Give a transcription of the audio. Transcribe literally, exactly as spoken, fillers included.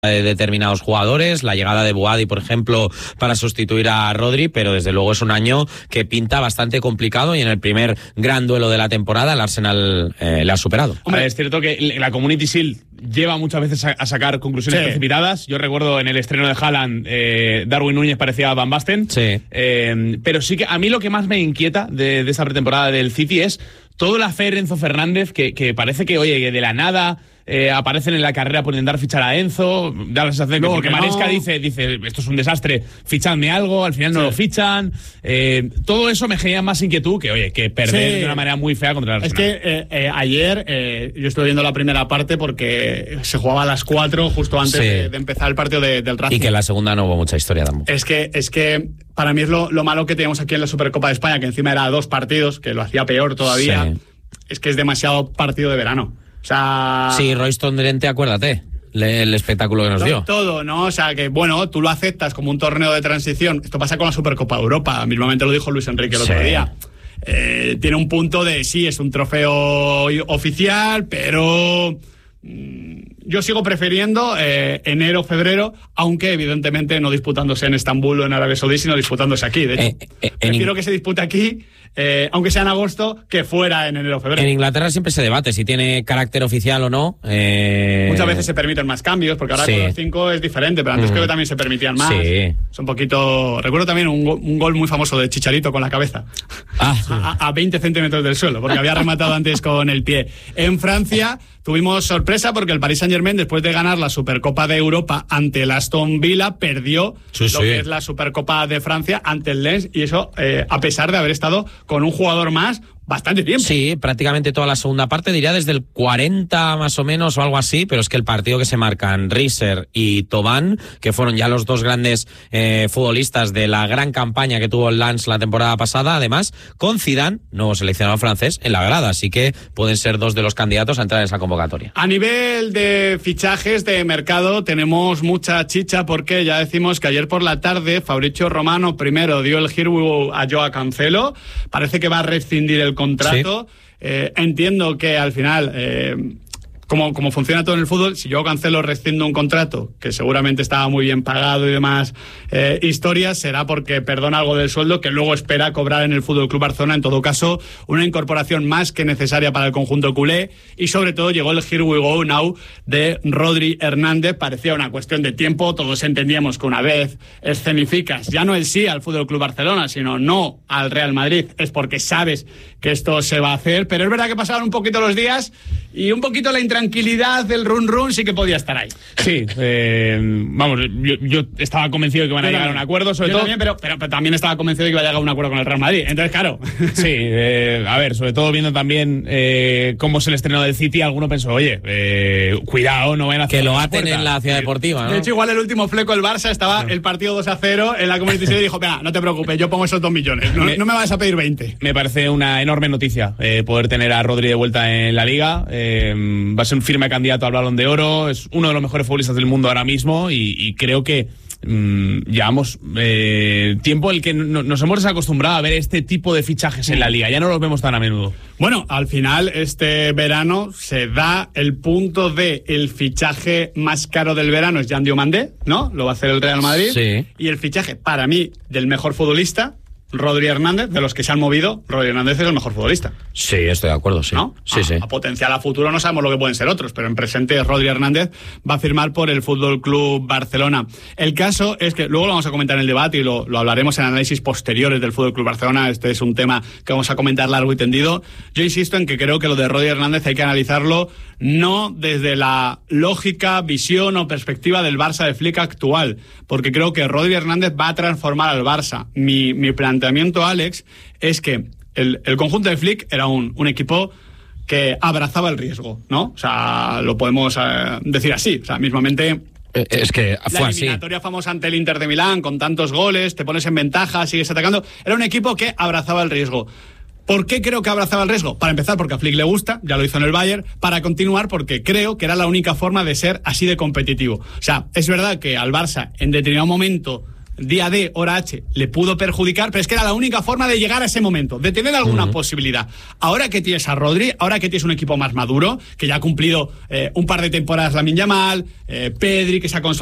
de determinados jugadores, la llegada de Boadi, por ejemplo, para sustituir a Rodri, pero desde luego es un año que pinta bastante complicado y en el primer gran duelo de la temporada el Arsenal eh, le ha superado. Hombre, es cierto que la Community Shield lleva muchas veces a, a sacar conclusiones sí. precipitadas. Yo recuerdo en el estreno de Haaland, eh, Darwin Núñez parecía Van Basten. Sí. Eh, pero sí que a mí lo que más me inquieta de, de esta pretemporada del City es todo el affair Enzo Fernández, que, que parece que, oye, que de la nada eh, aparecen en la carrera por intentar fichar a Enzo. Da la sensación de que, porque que Maresca no. dice, dice, esto es un desastre, fichadme algo, al final no sí. lo fichan. Eh, todo eso me genera más inquietud que, oye, que perder sí. de una manera muy fea contra el Arsenal. Es que eh, eh, ayer eh, yo estuve viendo la primera parte porque se jugaba a las cuatro justo antes sí. de, de empezar el partido de, del Racing. Y que en la segunda no hubo mucha historia tampoco. Es que, es que para mí es lo, lo malo que teníamos aquí en la Supercopa de España, que encima era dos partidos, que lo hacía peor todavía. Sí. Es que es demasiado partido de verano. O sea... Sí, Royston Drenthe, acuérdate, le, el espectáculo que nos todo, dio. Todo, ¿no? O sea, que bueno, tú lo aceptas como un torneo de transición. Esto pasa con la Supercopa de Europa. Mismamente lo dijo Luis Enrique el sí. otro día. Eh, tiene un punto de, sí, es un trofeo oficial, pero... yo sigo prefiriendo eh, enero, febrero, aunque evidentemente no disputándose en Estambul o en Arabia Saudí, sino disputándose aquí. De hecho, eh, eh, prefiero en... que se dispute aquí, eh, aunque sea en agosto, que fuera en enero o febrero. En Inglaterra siempre se debate si tiene carácter oficial o no. Eh... Muchas veces se permiten más cambios, porque ahora sí. con los cinco es diferente, pero antes mm. creo que también se permitían más. Sí. Es un poquito... Recuerdo también un, go- un gol muy famoso de Chicharito con la cabeza, ah, sí. a, a veinte centímetros del suelo, porque había rematado antes con el pie. En Francia tuvimos sorpresa porque el Paris Saint-Germain, después de ganar la Supercopa de Europa ante el Aston Villa, perdió sí, lo sí. que es la Supercopa de Francia ante el Lens, y eso eh, a pesar de haber estado con un jugador más bastante tiempo. Sí, prácticamente toda la segunda parte, diría desde el cuarenta más o menos o algo así, pero es que el partido que se marcan Risser y Thauvin, que fueron ya los dos grandes eh, futbolistas de la gran campaña que tuvo el Lens la temporada pasada, además con Zidane, nuevo seleccionador francés, en la grada, así que pueden ser dos de los candidatos a entrar en esa convocatoria. A nivel de fichajes de mercado tenemos mucha chicha, porque ya decimos que ayer por la tarde Fabrizio Romano primero dio el giro a Joao Cancelo, parece que va a rescindir el contrato. Sí. Eh, entiendo que al final, eh, como, como funciona todo en el fútbol, si yo Cancelo rescindo un contrato que seguramente estaba muy bien pagado y demás eh, historias, será porque perdona algo del sueldo que luego espera cobrar en el Fútbol Club Barcelona. En todo caso, una incorporación más que necesaria para el conjunto culé, y sobre todo llegó el Here We Go Now de Rodri Hernández. Parecía una cuestión de tiempo, todos entendíamos que una vez escenificas ya no el sí al Fútbol Club Barcelona, sino no al Real Madrid, es porque sabes que esto se va a hacer. Pero es verdad que pasaban un poquito los días y un poquito la intranquilidad del run run sí que podía estar ahí. Sí, eh, vamos, yo, yo estaba convencido de que van a yo llegar también. a un acuerdo, sobre yo todo. También, pero, pero, pero también estaba convencido de que iba a llegar a un acuerdo con el Real Madrid. Entonces, claro. Sí, eh, a ver, sobre todo viendo también eh, cómo es el estreno del City, alguno pensó, oye, eh, cuidado, no vayan a hacer que lo aten en la ciudad deportiva, ¿no? De hecho, igual el último fleco del Barça estaba sí. el partido dos a cero en la Community Shield y dijo, venga, no te preocupes, yo pongo esos dos millones, no me, no me vas a pedir veinte. Me parece una enorme noticia eh, poder tener a Rodri de vuelta en la Liga. Eh, va a ser un firme candidato al Balón de Oro, es uno de los mejores futbolistas del mundo ahora mismo, y, y creo que mmm, llevamos eh, tiempo en el que no, nos hemos acostumbrado a ver este tipo de fichajes en la Liga, ya no los vemos tan a menudo. Bueno, al final este verano se da el punto de el fichaje más caro del verano es Jan Diomandé, ¿no? Lo va a hacer el Real Madrid. Sí. Y el fichaje, para mí, del mejor futbolista, Rodri Hernández, de los que se han movido, Rodri Hernández es el mejor futbolista. Sí, estoy de acuerdo, sí. ¿No? Sí, a, sí. A potencial a futuro no sabemos lo que pueden ser otros, pero en presente Rodri Hernández va a firmar por el Fútbol Club Barcelona. El caso es que luego lo vamos a comentar en el debate y lo, lo hablaremos en análisis posteriores del Fútbol Club Barcelona. Este es un tema que vamos a comentar largo y tendido. Yo insisto en que creo que lo de Rodri Hernández hay que analizarlo no desde la lógica, visión o perspectiva del Barça de Flick actual, porque creo que Rodri Hernández va a transformar al Barça. Mi, mi planteamiento, Alex, es que el, el conjunto de Flick era un, un equipo que abrazaba el riesgo, ¿no? O sea, lo podemos eh, decir así. O sea, mismamente... Es que fue la así. La eliminatoria famosa ante el Inter de Milán, con tantos goles, te pones en ventaja, sigues atacando. Era un equipo que abrazaba el riesgo. ¿Por qué creo que abrazaba el riesgo? Para empezar, porque a Flick le gusta, ya lo hizo en el Bayern. Para continuar, porque creo que era la única forma de ser así de competitivo. O sea, es verdad que al Barça, en determinado momento día D, hora H, le pudo perjudicar, pero es que era la única forma de llegar a ese momento, de tener alguna uh-huh. posibilidad. Ahora que tienes a Rodri, ahora que tienes un equipo más maduro, que ya ha cumplido eh, un par de temporadas Lamine Yamal, eh, Pedri, que se ha consolidado